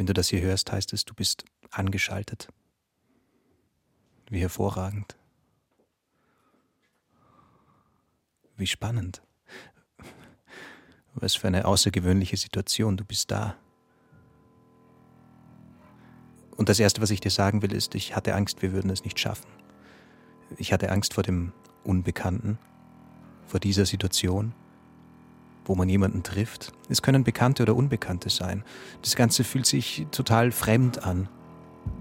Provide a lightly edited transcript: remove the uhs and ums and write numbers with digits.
Wenn du das hier hörst, heißt es, du bist angeschaltet. Wie hervorragend. Wie spannend. Was für eine außergewöhnliche Situation. Du bist da. Und das Erste, was ich dir sagen will, ist, ich hatte Angst, wir würden es nicht schaffen. Ich hatte Angst vor dem Unbekannten, vor dieser Situation, wo man jemanden trifft. Es können Bekannte oder Unbekannte sein. Das Ganze fühlt sich total fremd an.